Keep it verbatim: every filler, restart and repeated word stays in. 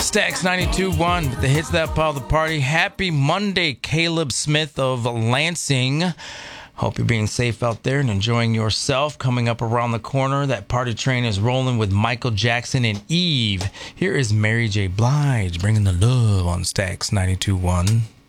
Stax ninety-two point one with the hits that pile the party. Happy Monday, Caleb Smith of Lansing. Hope you're being safe out there and enjoying yourself. Coming up around the corner, that party train is rolling with Michael Jackson and Eve. Here is Mary J. Blige bringing the love on Stax ninety-two point one.